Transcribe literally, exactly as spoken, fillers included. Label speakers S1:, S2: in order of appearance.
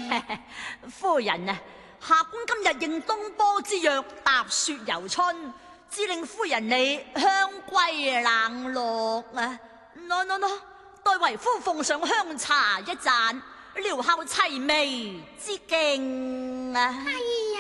S1: 夫人啊，下官今日應東坡之約，踏雪遊春，只令夫人你香歸冷落啊！喏喏喏，代為夫奉上香茶一盞，療效淒眉之勁啊！
S2: 哎呀，